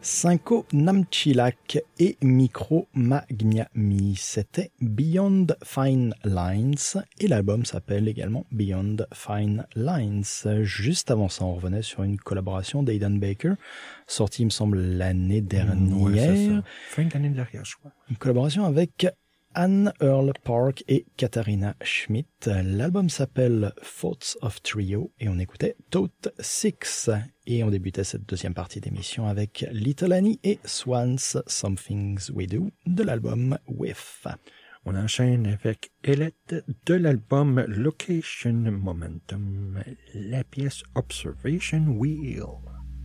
Cinco Namchilak et Micro Magnami, c'était Beyond Fine Lines et l'album s'appelle également Beyond Fine Lines. Juste avant ça, on revenait sur une collaboration d'Aidan Baker, sortie il me semble l'année dernière. Ouais, c'est ça. Fin de l'année dernière, je crois. Une collaboration avec Anne Earl Park et Katharina Schmidt. L'album s'appelle Thoughts of Trio et on écoutait Tote 6. Et on débutait cette deuxième partie d'émission avec Little Annie et Swans Somethings We Do de l'album With. On enchaîne avec Elette de l'album Location Momentum, la pièce Observation Wheel.